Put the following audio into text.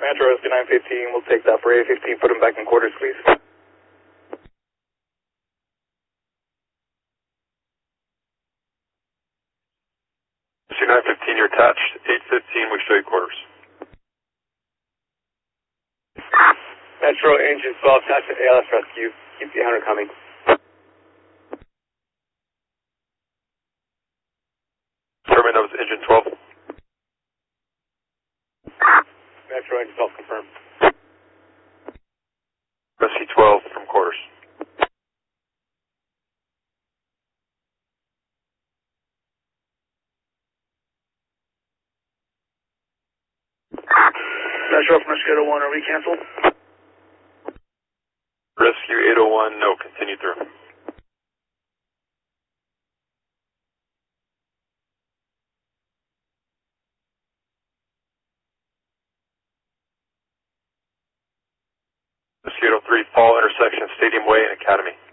Metro Rescue 915, we'll take that for A15, put him back in quarters, please. Rescue 915, you're attached. 815, we show you quarters. Metro Engine 12, attached to ALS Rescue. Keep the 100 coming. Confirming that was Engine 12. Metro Engine 12, confirmed. Rescue 12 from quarters. Metro from Rescue 801, are we canceled? Rescue 801, no, continue through. Rescue 803, Fall intersection, Stadium Way and Academy.